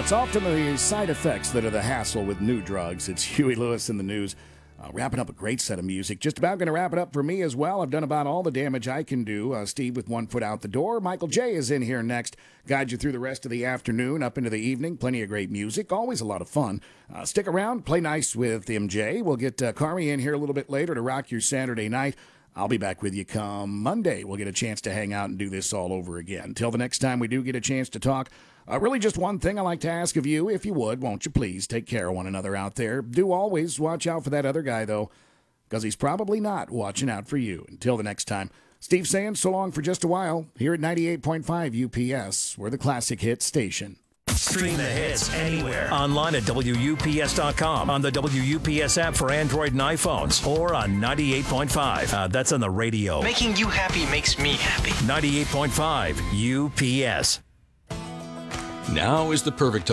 it's often the side effects that are the hassle with new drugs. It's Huey Lewis in the news. Wrapping up a great set of music. Just about going to wrap it up for me as well. I've done about all the damage I can do. Steve with one foot out the door. Michael J. is in here next. Guide you through the rest of the afternoon, up into the evening. Plenty of great music. Always a lot of fun. Stick around. Play nice with MJ. We'll get Carmi in here a little bit later to rock your Saturday night. I'll be back with you come Monday. We'll get a chance to hang out and do this all over again. Until the next time we do get a chance to talk, really just one thing I like to ask of you, if you would, won't you please take care of one another out there. Do always watch out for that other guy, though, because he's probably not watching out for you. Until the next time, Steve saying so long for just a while here at 98.5 UPS. We're the classic hit station. Stream the hits anywhere. Online at WUPS.com, on the WUPS app for Android and iPhones, or on 98.5. That's on the radio. Making you happy makes me happy. 98.5 UPS. Now is the perfect time